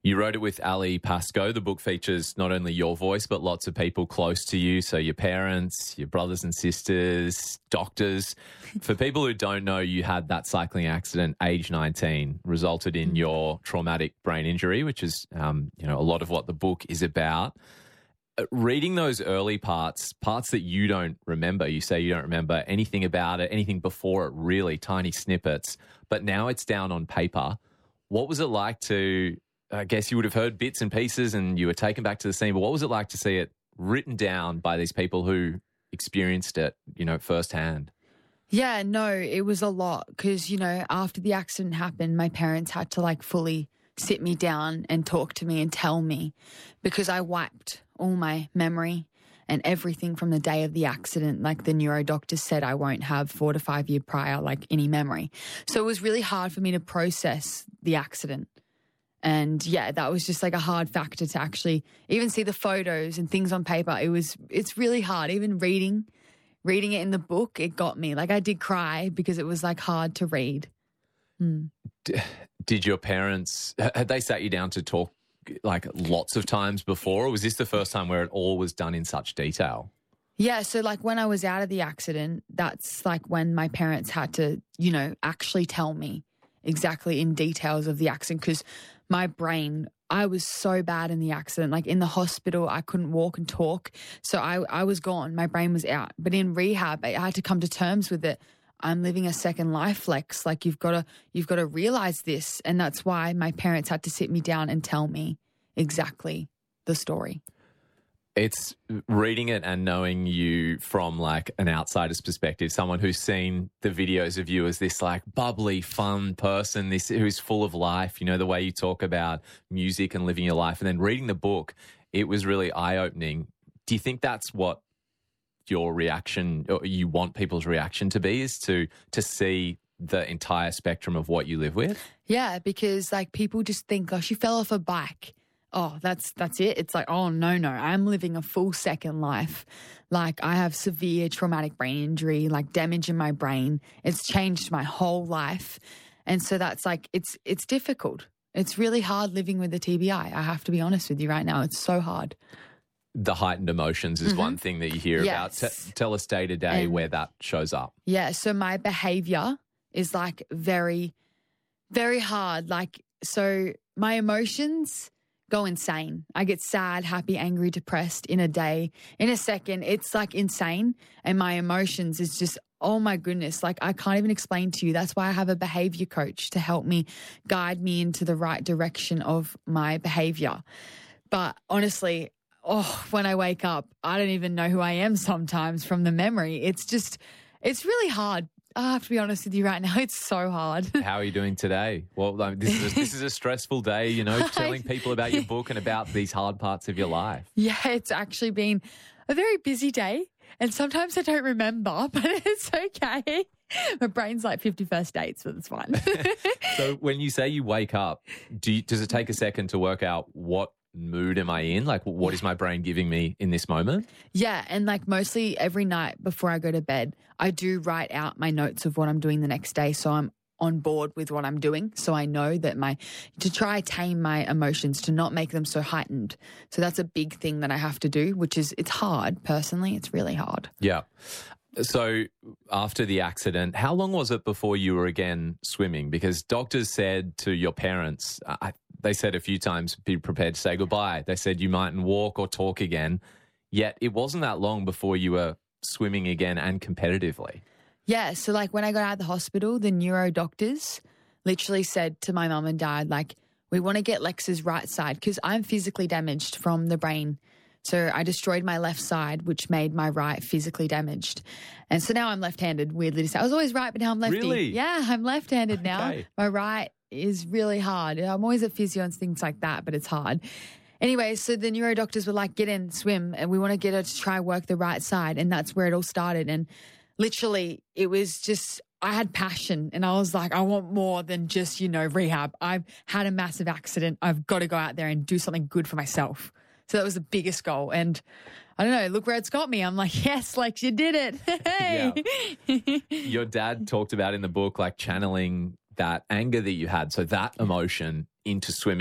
You wrote it with Ali Pascoe. The book features not only your voice, but lots of people close to you. So your parents, your brothers and sisters, doctors. For people who don't know, you had that cycling accident, age 19, resulted in your traumatic brain injury, which is, a lot of what the book is about. Reading those early parts that you don't remember, you say you don't remember anything about it, anything before it, really tiny snippets, but now it's down on paper. What was it like to... I guess you would have heard bits and pieces and you were taken back to the scene, but what was it like to see it written down by these people who experienced it, firsthand? Yeah, no, it was a lot because, after the accident happened, my parents had to fully sit me down and talk to me and tell me because I wiped all my memory and everything from the day of the accident. Like the neuro doctors said, I won't have 4 to 5 years prior, any memory. So it was really hard for me to process the accident. And yeah, that was just a hard factor to actually even see the photos and things on paper. It's really hard. Even reading it in the book, it got me. I did cry because it was hard to read. Did your parents, had they sat you down to talk lots of times before, or was this the first time where it all was done in such detail? Yeah, so when I was out of the accident, that's when my parents had to, actually tell me exactly in details of the accident because my brain, I was so bad in the accident. In the hospital, I couldn't walk and talk. So I was gone. My brain was out. But in rehab, I had to come to terms with it. I'm living a second life, Lex. You've got to realize this. And that's why my parents had to sit me down and tell me exactly the story. It's reading it and knowing you from an outsider's perspective, someone who's seen the videos of you as this bubbly, fun person, this who's full of life, the way you talk about music and living your life. And then reading the book, it was really eye-opening. Do you think that's what your reaction, or you want people's reaction to be, is to see the entire spectrum of what you live with? Yeah, because people just think, oh, she fell off a bike. Oh, that's it. It's oh, no, I'm living a full second life. I have severe traumatic brain injury, damage in my brain. It's changed my whole life. And so that's it's difficult. It's really hard living with a TBI. I have to be honest with you right now. It's so hard. The heightened emotions is one thing that you hear about. Tell us day to day where that shows up. Yeah, so my behavior is very, very hard. So my emotions go insane. I get sad, happy, angry, depressed in a day. In a second, it's insane. And my emotions is just, oh my goodness, I can't even explain to you. That's why I have a behavior coach to help me guide me into the right direction of my behavior. But honestly, when I wake up, I don't even know who I am sometimes from the memory. It's really hard. I have to be honest with you right now. It's so hard. How are you doing today? Well, this is a stressful day, telling people about your book and about these hard parts of your life. Yeah, it's actually been a very busy day. And sometimes I don't remember, but it's okay. My brain's 50 first dates, but it's fine. So when you say you wake up, does it take a second to work out what mood am I in? What is my brain giving me in this moment? Yeah, and mostly every night before I go to bed, I do write out my notes of what I'm doing the next day, so I'm on board with what I'm doing. So I know that to try tame my emotions, to not make them so heightened. So that's a big thing that I have to do, it's hard. Personally, it's really hard. Yeah. So after the accident, how long was it before you were again swimming? Because doctors said to your parents, they said a few times, be prepared to say goodbye. They said you mightn't walk or talk again. Yet it wasn't that long before you were swimming again and competitively. Yeah. So when I got out of the hospital, the neuro doctors literally said to my mum and dad, we want to get Lex's right side because I'm physically damaged from the brain. So I destroyed my left side, which made my right physically damaged. And so now I'm left-handed, weirdly to say. I was always right, but now I'm lefty. Really? Yeah, I'm left-handed now. My right is really hard. I'm always at physio and things like that, but it's hard. Anyway, so the neuro doctors were get in, swim, and we want to get her to try work the right side. And that's where it all started. And literally, it was just, I had passion and I was I want more than just, rehab. I've had a massive accident. I've got to go out there and do something good for myself. So that was the biggest goal. And I don't know, look where it's got me. I'm yes, Lex, you did it. Hey. Yeah. Your dad talked about in the book, channeling that anger that you had. So that emotion into swimming.